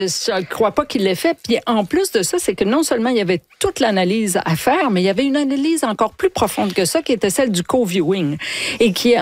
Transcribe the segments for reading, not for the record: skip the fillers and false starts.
Je ne crois pas qu'il l'ait fait. Puis en plus de ça, c'est que non seulement il y avait toute l'analyse à faire, mais il y avait une analyse encore plus profonde que ça, qui était celle du co-viewing et qui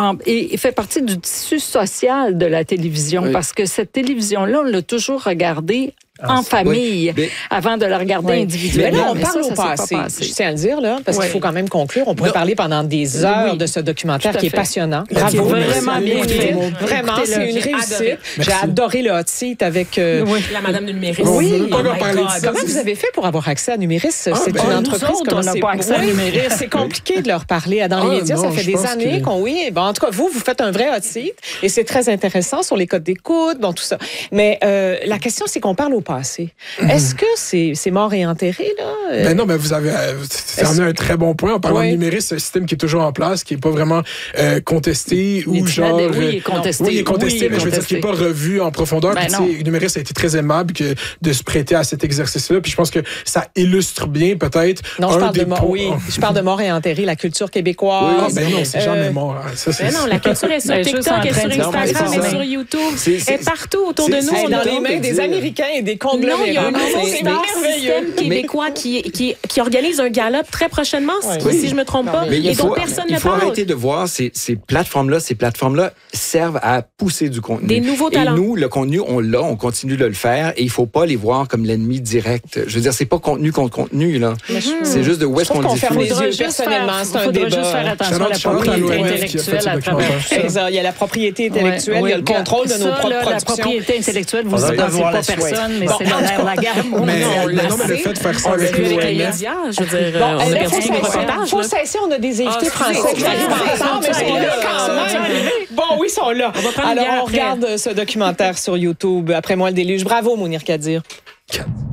et fait partie du tissu social de la télévision. Oui. Parce que cette télévision-là, on l'a toujours regardée en famille, avant de la regarder individuellement. Mais là, on parle au passé. Je tiens à le dire, là, parce qu'il faut quand même conclure. On pourrait parler pendant des heures de ce documentaire qui est passionnant. Bravo. Vraiment bien fait. Vraiment, c'est une réussite. J'ai adoré le hot seat avec... la madame de Numéris. Oui. Comment vous avez fait pour avoir accès à Numéris? C'est une entreprise. On n'a pas accès à Numéris. C'est compliqué de leur parler. Dans les médias, ça fait des années qu'on... Oui, en tout cas, vous faites un vrai hot seat et c'est très intéressant sur les codes d'écoute, bon, tout ça. Mais la question, c'est qu'on parle au passé. Est-ce que c'est mort et enterré, là? Ben non, mais vous avez cerné un très bon point. En parlant de Numéris, c'est un système qui est toujours en place, qui n'est pas vraiment contesté ou genre... Oui, il est contesté. Oui, il est contesté, mais je veux dire qu'il n'est pas revu en profondeur. Ben puis, Numéris a été très aimable de se prêter à cet exercice-là. Puis je pense que ça illustre bien, peut-être... Non, je parle de mort et enterré, la culture québécoise. Oui, ben non, c'est jamais mort. Mais non, la culture est sur TikTok, est sur Instagram, est sur YouTube, est partout autour de nous. Dans les mains des Américains et des conglomérats. Non, il y a un nouveau système québécois qui organise un gala très prochainement, si je ne me trompe pas, et dont personne ne parle. Il faut arrêter de voir ces plateformes-là. Ces plateformes-là servent à pousser du contenu. Des nouveaux talents. Et nous, le contenu, on l'a, on continue de le faire, et il ne faut pas les voir comme l'ennemi direct. Je veux dire, c'est pas contenu contre contenu, là. C'est juste de où est-ce qu'on le diffuse. Les yeux, personnellement, c'est un débat. Il faudra juste faire attention à la propriété intellectuelle à travers. Il y a la propriété intellectuelle, il y a le contrôle de nos propres productions. La propriété intellectuelle, vous ne pensez pas personne, mais c'est la gamme. Mais le fait de faire ça avec les médias, je veux dire, on a perdu des reportages. Faut cesser, on a des invités français qui arrivent ensemble, mais sont là quand même. Bon, oui, ils sont là. Alors, on regarde ce documentaire sur YouTube, Après moi le déluge. Bravo, Mounir Kadir.